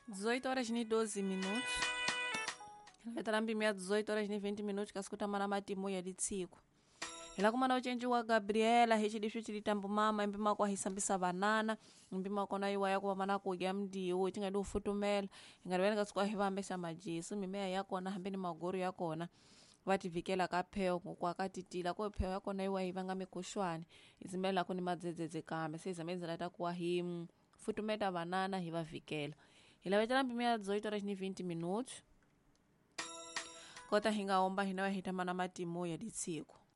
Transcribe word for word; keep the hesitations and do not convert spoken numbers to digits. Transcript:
dezoito horas e doze minutos. Itarambi-mia dezoito horas e vinte minutos, que escuta mana matimuya de tsiku. Ila kuma na uchenji wa Gabriela, hechi dishu chili tambu mama, mbima kwa hisambisa banana, mbima kona iwa yako mana kuja mdi, uwe tinga du futumela, ingarwene kasukwa hiva mbesha majisu, mimea yako na hambeni maguru yako na wati vikela kapeo kwa katitila kwa peo yako na iwa hiva ngami kushwani, izimela kuni madzedzeze kame, seza mezi lata kuwa himu, futumeta banana hiva vikela. Ila itarambi-mia dezoito horas e vinte minutos, kota hinga omba hinawa hitamana matimuya di tsiku.